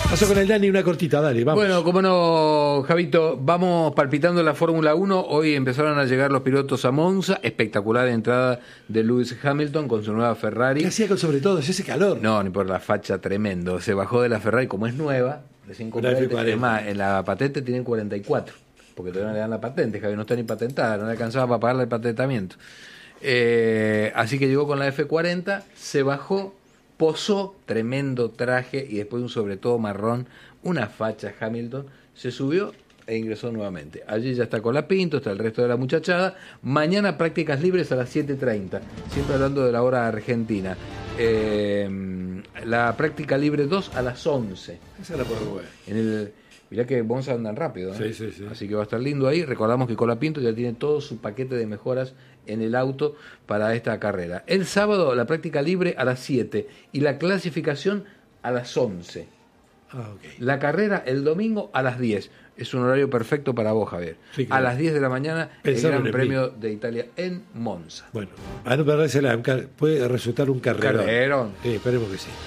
Pasó con el Dani una cortita, dale, vamos. Bueno, como no, Javito, vamos palpitando la Fórmula 1. Hoy empezaron a llegar los pilotos a Monza. Espectacular entrada de Lewis Hamilton con su nueva Ferrari. ¿Qué hacía con sobre todo ese calor? No, ni por la facha, tremendo. Se bajó de la Ferrari, como es nueva, recién comprada. Además, en la patente tienen 44, porque todavía no le dan la patente, Javi, no está ni patentada, no le alcanzaba para pagarle el patentamiento. Así que llegó con la F40, se bajó, posó, tremendo traje y después un sobre todo marrón, una facha Hamilton, se subió e ingresó nuevamente. Allí ya está Colapinto, está el resto de la muchachada. Mañana prácticas libres a las 7:30, siempre hablando de la hora argentina. La práctica libre 2 a las 11. Esa la puedo ver. Mirá que Monza andan rápido, ¿eh? Sí. Así que va a estar lindo ahí. Recordamos que Colapinto ya tiene todo su paquete de mejoras en el auto para esta carrera. El sábado la práctica libre a las 7 y la clasificación a las 11. Okay. La carrera el domingo a las 10. Es un horario perfecto para vos, Javier. Sí, claro. A las 10 de la mañana el Gran Premio de Italia en Monza. Bueno, a no perdérsela, puede resultar un carrerón. Carrerón. Sí, esperemos que sí.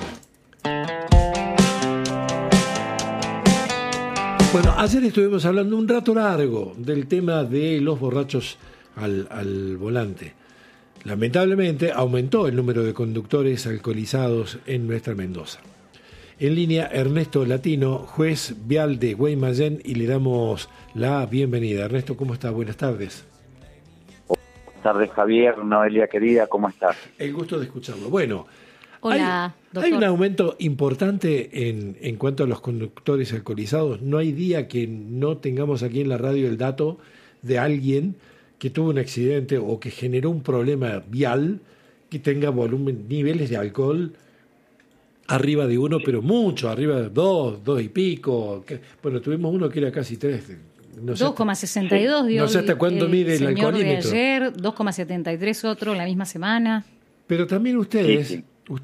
Bueno, ayer estuvimos hablando un rato largo del tema de los borrachos al volante. Lamentablemente aumentó el número de conductores alcoholizados en nuestra Mendoza. En línea, Ernesto Latino, juez vial de Guaymallén, y le damos la bienvenida. Ernesto, ¿cómo está? Buenas tardes. Buenas tardes, Javier, Noelia querida, ¿cómo estás? El gusto de escucharlo. Bueno, hola, hay un aumento importante en cuanto a los conductores alcoholizados. No hay día que no tengamos aquí en la radio el dato de alguien que tuvo un accidente o que generó un problema vial que tenga niveles de alcohol arriba de 1, pero mucho, arriba de 2 y pico. Bueno, tuvimos uno que era casi 3. No 2,62 dio. No sé hasta cuándo mide el alcoholímetro. De ayer, 2,73 otro la misma semana. Pero también ustedes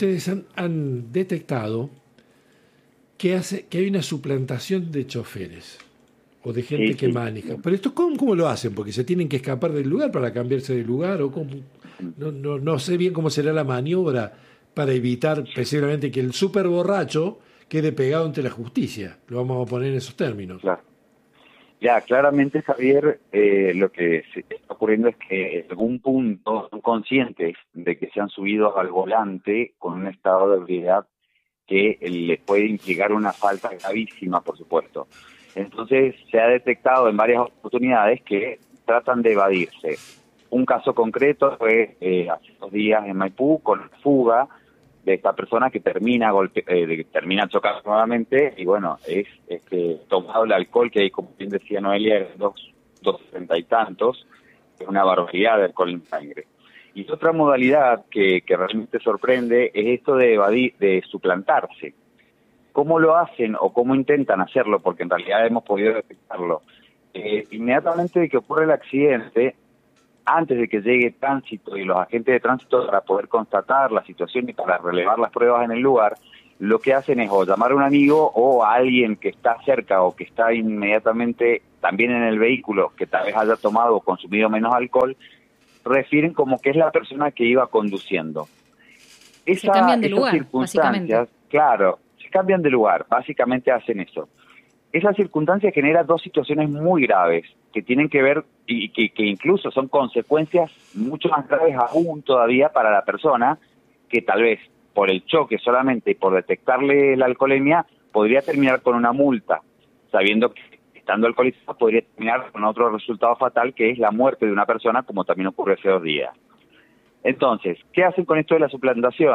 han detectado que hay una suplantación de choferes o de gente que maneja. Pero esto, ¿cómo lo hacen? Porque se tienen que escapar del lugar para cambiarse de lugar, o cómo. No sé bien cómo será la maniobra para evitar precisamente que el súper borracho quede pegado ante la justicia. Lo vamos a poner en esos términos. Claro. Ya, claramente, Javier, lo que se está ocurriendo es que en algún punto son conscientes de que se han subido al volante con un estado de ebriedad que les puede implicar una falta gravísima, por supuesto. Entonces, se ha detectado en varias oportunidades que tratan de evadirse. Un caso concreto fue hace 2 días en Maipú, con la fuga de esta persona que termina chocando nuevamente, y bueno, es tomado el alcohol, que hay, como bien decía Noelia, 270 y tantos, es una barbaridad de alcohol en sangre. Y otra modalidad que realmente sorprende es esto de evadir, de suplantarse. ¿Cómo lo hacen o cómo intentan hacerlo? Porque en realidad hemos podido detectarlo. Inmediatamente de que ocurre el accidente, antes de que llegue tránsito y los agentes de tránsito para poder constatar la situación y para relevar las pruebas en el lugar, lo que hacen es o llamar a un amigo o a alguien que está cerca o que está inmediatamente también en el vehículo, que tal vez haya tomado o consumido menos alcohol, refieren como que es la persona que iba conduciendo. Se cambian de lugar, básicamente. Claro, se cambian de lugar, básicamente hacen eso. Esa circunstancia genera 2 situaciones muy graves que tienen que ver y que incluso son consecuencias mucho más graves aún todavía para la persona, que tal vez por el choque solamente y por detectarle la alcoholemia podría terminar con una multa, sabiendo que estando alcoholizado podría terminar con otro resultado fatal, que es la muerte de una persona, como también ocurrió hace 2 días. Entonces, ¿qué hacen con esto de la suplantación?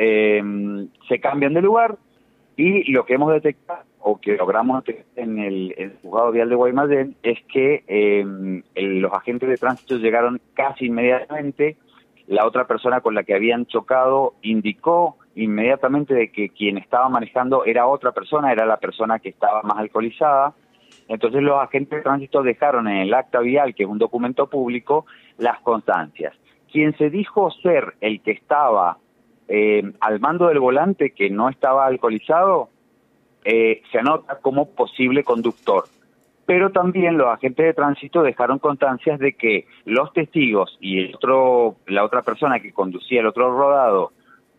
Se cambian de lugar, y lo que hemos detectado, o que logramos detectar en el juzgado vial de Guaymallén, es que los agentes de tránsito llegaron casi inmediatamente. La otra persona con la que habían chocado indicó inmediatamente de que quien estaba manejando era otra persona, era la persona que estaba más alcoholizada. Entonces los agentes de tránsito dejaron en el acta vial, que es un documento público, las constancias. Quien se dijo ser el que estaba al mando del volante, que no estaba alcoholizado, se anota como posible conductor. Pero también los agentes de tránsito dejaron constancias de que los testigos y la otra persona que conducía el otro rodado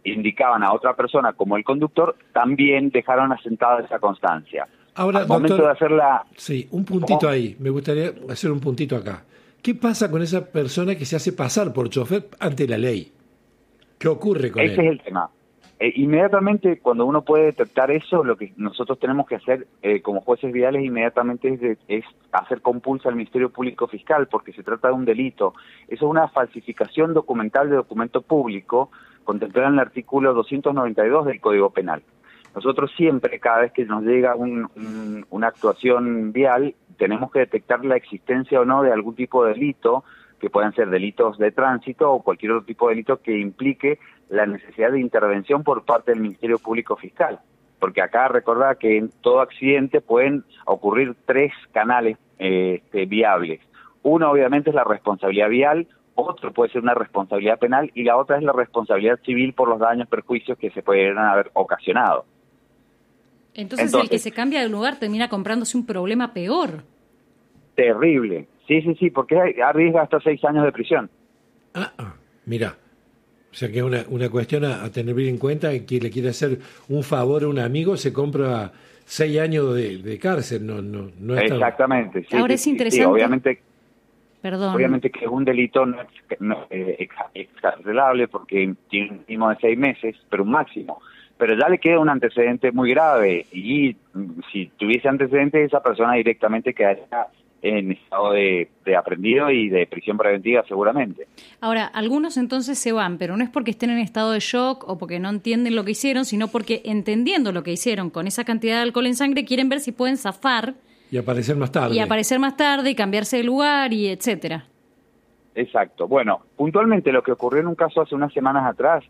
indicaban a otra persona como el conductor, también dejaron asentada esa constancia. Ahora, al momento doctor, de hacerla... Sí, un puntito ahí. Me gustaría hacer un puntito acá. ¿Qué pasa con esa persona que se hace pasar por chofer ante la ley? ¿Qué ocurre con él? Ese es el tema. Inmediatamente, cuando uno puede detectar eso, lo que nosotros tenemos que hacer como jueces viales inmediatamente es hacer compulsa al Ministerio Público Fiscal, porque se trata de un delito. Eso es una falsificación documental de documento público, contemplada en el artículo 292 del Código Penal. Nosotros siempre, cada vez que nos llega una actuación vial, tenemos que detectar la existencia o no de algún tipo de delito, que puedan ser delitos de tránsito o cualquier otro tipo de delito que implique la necesidad de intervención por parte del Ministerio Público Fiscal. Porque acá recordad que en todo accidente pueden ocurrir 3 canales viables. Uno obviamente es la responsabilidad vial, otro puede ser una responsabilidad penal y la otra es la responsabilidad civil por los daños, perjuicios que se pueden haber ocasionado. Entonces el que se cambia de lugar termina comprándose un problema peor. Terrible. Sí, porque arriesga hasta 6 años de prisión. Mira. O sea que es una cuestión a tener bien en cuenta, que le quiere hacer un favor a un amigo, se compra 6 años de cárcel. No es exactamente. Sí, ahora es interesante. Sí, obviamente. Perdón. Obviamente que un delito no es excarcelable porque tiene un mínimo de 6 meses, pero un máximo. Pero ya le queda un antecedente muy grave y si tuviese antecedentes, esa persona directamente quedaría en estado de aprehendido y de prisión preventiva seguramente. Ahora, algunos entonces se van, pero no es porque estén en estado de shock o porque no entienden lo que hicieron, sino porque entendiendo lo que hicieron con esa cantidad de alcohol en sangre, quieren ver si pueden zafar. Y aparecer más tarde. Y cambiarse de lugar y etcétera. Exacto. Bueno, puntualmente lo que ocurrió en un caso hace unas semanas atrás,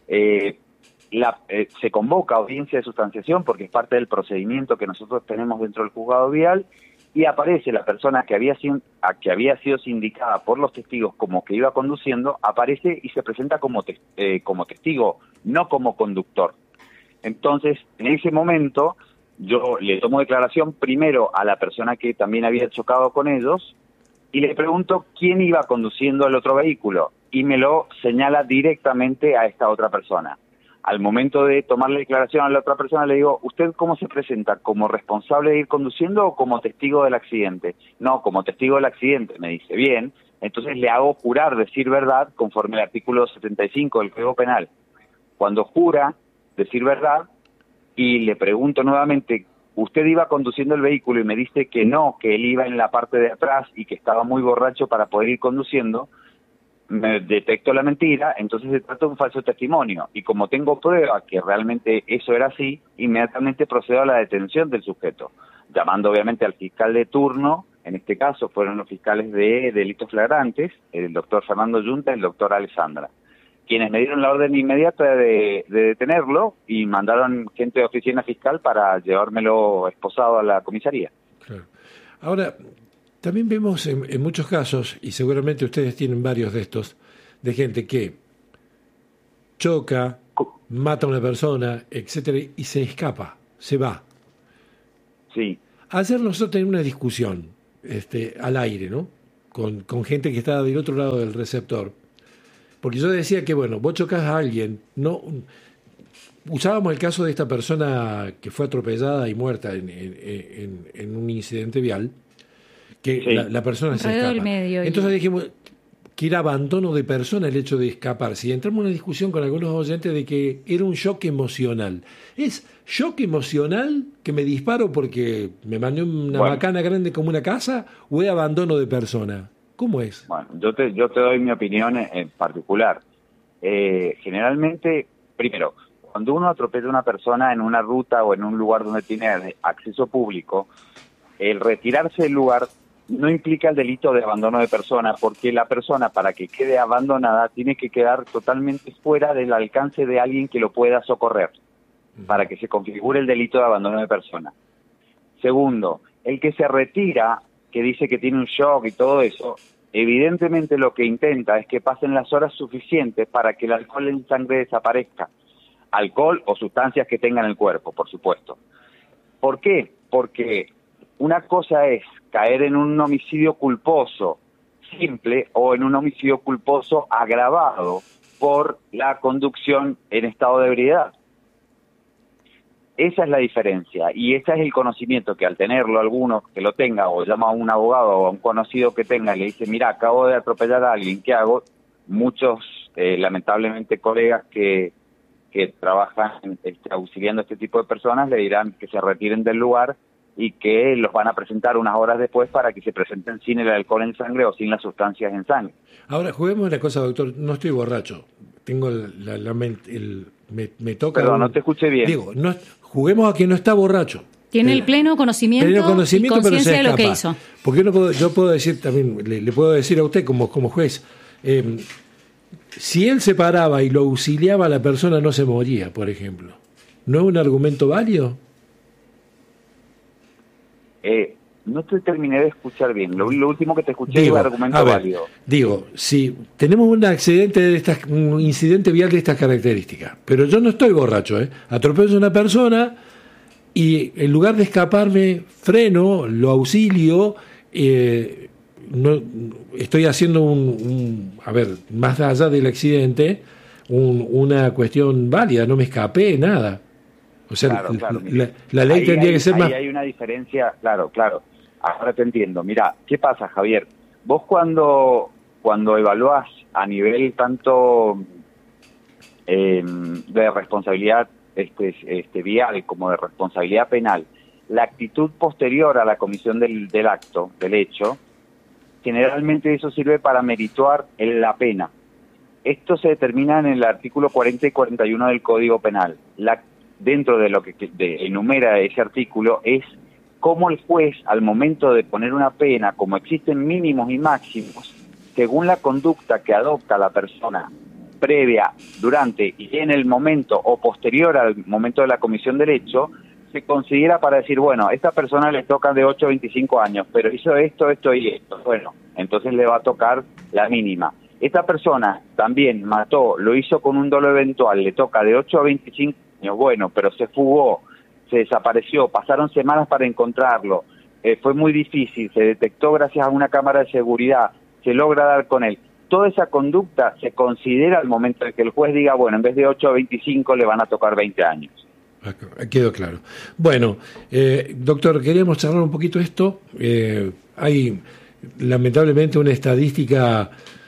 se convoca audiencia de sustanciación porque es parte del procedimiento que nosotros tenemos dentro del juzgado vial y aparece la persona que había sido sindicada por los testigos como que iba conduciendo, aparece y se presenta como testigo, no como conductor. Entonces, en ese momento, yo le tomo declaración primero a la persona que también había chocado con ellos y le pregunto quién iba conduciendo el otro vehículo y me lo señala directamente a esta otra persona. Al momento de tomar la declaración a la otra persona le digo, ¿usted cómo se presenta? ¿Como responsable de ir conduciendo o como testigo del accidente? No, como testigo del accidente, me dice. Bien, entonces le hago jurar decir verdad conforme al artículo 75 del Código Penal. Cuando jura decir verdad y le pregunto nuevamente, ¿usted iba conduciendo el vehículo? Y me dice que no, que él iba en la parte de atrás y que estaba muy borracho para poder ir conduciendo. Me detecto la mentira, entonces se trata de un falso testimonio. Y como tengo prueba que realmente eso era así, inmediatamente procedo a la detención del sujeto, llamando obviamente al fiscal de turno, en este caso fueron los fiscales de delitos flagrantes, el doctor Fernando Yunta y el doctor Alessandra, quienes me dieron la orden inmediata de detenerlo y mandaron gente de oficina fiscal para llevármelo esposado a la comisaría. Claro. Ahora, también vemos en muchos casos, y seguramente ustedes tienen varios de estos, de gente que choca, mata a una persona, etcétera, y se escapa, se va. Sí. Ayer nosotros teníamos una discusión al aire, ¿no? Con gente que estaba del otro lado del receptor. Porque yo decía que, bueno, vos chocás a alguien, no usábamos el caso de esta persona que fue atropellada y muerta en un incidente vial, que sí. la persona se escapa. Entonces dijimos que era abandono de persona el hecho de escaparse. Y entramos en una discusión con algunos oyentes de que era un shock emocional. ¿Es shock emocional que me disparo porque me mandé una macana grande como una casa o es abandono de persona? ¿Cómo es? Bueno, yo te doy mi opinión en particular. Generalmente, primero, cuando uno atropella a una persona en una ruta o en un lugar donde tiene acceso público, el retirarse del lugar no implica el delito de abandono de persona, porque la persona, para que quede abandonada, tiene que quedar totalmente fuera del alcance de alguien que lo pueda socorrer, para que se configure el delito de abandono de persona. Segundo, el que se retira, que dice que tiene un shock y todo eso, evidentemente lo que intenta es que pasen las horas suficientes para que el alcohol en sangre desaparezca. Alcohol o sustancias que tenga en el cuerpo, por supuesto. ¿Por qué? Porque una cosa es caer en un homicidio culposo simple o en un homicidio culposo agravado por la conducción en estado de ebriedad. Esa es la diferencia, y ese es el conocimiento que al tenerlo alguno que lo tenga, o llama a un abogado o a un conocido que tenga y le dice, mira, acabo de atropellar a alguien, ¿qué hago? Muchos, lamentablemente, colegas que trabajan auxiliando a este tipo de personas le dirán que se retiren del lugar y que los van a presentar unas horas después para que se presenten sin el alcohol en sangre o sin las sustancias en sangre. Ahora, juguemos una cosa, doctor, no estoy borracho, tengo me toca... Perdón, no te escuché bien. Digo, juguemos a quien no está borracho. Tiene el pleno conocimiento y conciencia de lo que hizo. Porque yo puedo decir también, le puedo decir a usted como juez, si él se paraba y lo auxiliaba, la persona no se moría, por ejemplo. ¿No es un argumento válido? No te terminé de escuchar bien. Lo último que te escuché es un argumento válido. Digo, si tenemos un incidente vial de estas características, pero yo no estoy borracho, atropello a una persona y en lugar de escaparme, freno, lo auxilio, no estoy haciendo más allá del accidente, una cuestión válida, no me escapé, nada. O sea, claro. La ley tendría que ser más... Ahí hay una diferencia, claro. Ahora te entiendo. Mira, ¿qué pasa, Javier? Vos cuando evaluás a nivel tanto de responsabilidad vial como de responsabilidad penal, la actitud posterior a la comisión del acto, del hecho, generalmente eso sirve para merituar la pena. Esto se determina en el artículo 40 y 41 del Código Penal. Dentro de lo que enumera ese artículo es cómo el juez, al momento de poner una pena, como existen mínimos y máximos, según la conducta que adopta la persona previa, durante y en el momento o posterior al momento de la comisión del hecho, se considera para decir, bueno, a esta persona le toca de 8 a 25 años, pero hizo esto y esto. Bueno, entonces le va a tocar la mínima. Esta persona también mató, lo hizo con un dolo eventual, le toca de 8 a 25 años, bueno, pero se fugó, se desapareció, pasaron semanas para encontrarlo, fue muy difícil, se detectó gracias a una cámara de seguridad, se logra dar con él. Toda esa conducta se considera al momento de que el juez diga, bueno, en vez de 8 a 25 le van a tocar 20 años. Quedó claro. Bueno, doctor, queríamos charlar un poquito esto. Hay lamentablemente una estadística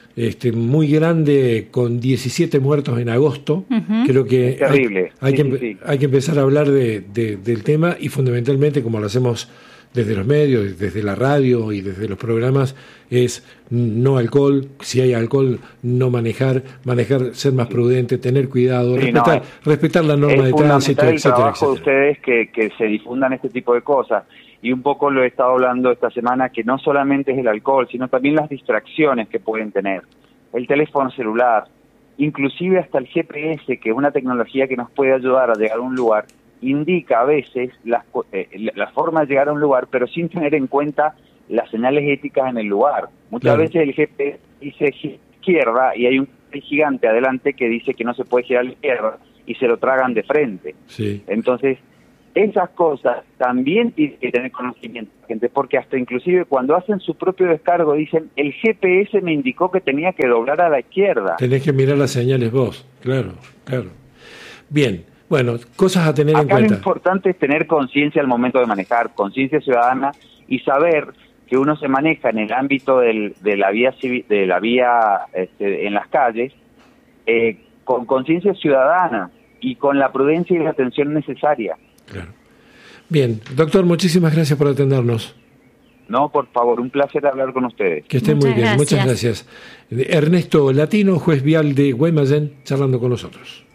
muy grande con 17 muertos en agosto. Uh-huh. Creo que es terrible. Hay que empezar a hablar del tema y fundamentalmente, como lo hacemos desde los medios, desde la radio y desde los programas, es no alcohol, si hay alcohol, no manejar, ser más prudente, tener cuidado, respetar la norma de tránsito, etcétera. Es el trabajo de ustedes que se difundan este tipo de cosas. Y un poco lo he estado hablando esta semana, que no solamente es el alcohol, sino también las distracciones que pueden tener. El teléfono celular, inclusive hasta el GPS, que es una tecnología que nos puede ayudar a llegar a un lugar, indica a veces la forma de llegar a un lugar, pero sin tener en cuenta las señales éticas en el lugar. Muchas veces el GPS dice izquierda y hay un gigante adelante que dice que no se puede girar a la izquierda y se lo tragan de frente. Sí. Entonces, esas cosas también tienen que tener conocimiento, gente, porque hasta inclusive cuando hacen su propio descargo dicen, el GPS me indicó que tenía que doblar a la izquierda. Tenés que mirar las señales vos, claro. Bien, bueno, cosas a tener en cuenta. Lo importante es tener conciencia al momento de manejar, conciencia ciudadana y saber que uno se maneja en el ámbito de la vía en las calles con conciencia ciudadana y con la prudencia y la atención necesaria. Claro. Bien, doctor, muchísimas gracias por atendernos. No, por favor, un placer hablar con ustedes. Que estén muy bien, muchas gracias. Ernesto Latino, juez vial de Guaymallén, charlando con nosotros.